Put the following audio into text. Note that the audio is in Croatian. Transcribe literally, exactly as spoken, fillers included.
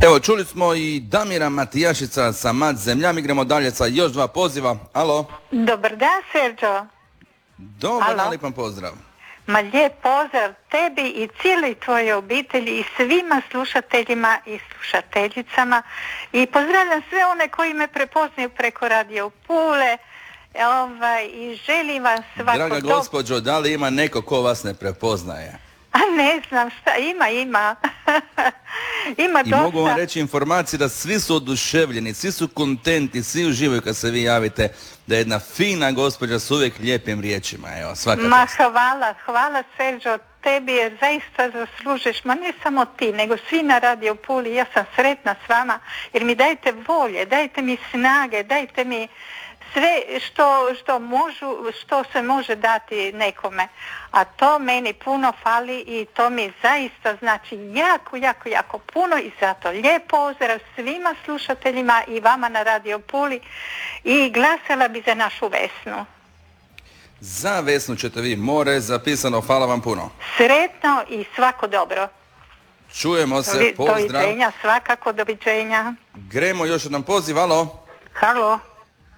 Evo, čuli smo i Damira Matijašica sa Mat Zemljam. Igramo dalje sa još dva poziva. Alo? Dobar dan, Serđo. Dobar dan, lijepan pozdrav. Ma lijep pozdrav tebi i cijeli tvoje obitelji i svima slušateljima i slušateljicama. I pozdravljam sve one koji me prepoznaju preko Radio Pule. Ovaj, i želim vam svako Draga dobro. gospođo, da li ima neko ko vas ne prepoznaje? A ne znam šta, ima, ima. Ima I dosta. mogu vam reći informacije da svi su oduševljeni, svi su kontenti, svi uživaju kad se vi javite, da je jedna fina gospođa s uvijek lijepim riječima. Evo, svaka Ma čast. hvala, hvala Serđo, tebi je zaista zaslužeš, ma ne samo ti, nego svi na Radio Puli, ja sam sretna s vama, jer mi dajete volje, dajete mi snage, dajte mi sve što, što, možu, što se može dati nekome. A to meni puno fali i to mi zaista znači jako, jako, jako puno i zato lijep pozdrav svima slušateljima i vama na Radio Puli i glasala bi za našu Vesnu. Za Vesnu ćete vi more, zapisano, hvala vam puno. Sretno i svako dobro. Čujemo se, pozdrav. Doviđenja, svakako doviđenja. Gremo još jedan poziv, alo? Halo.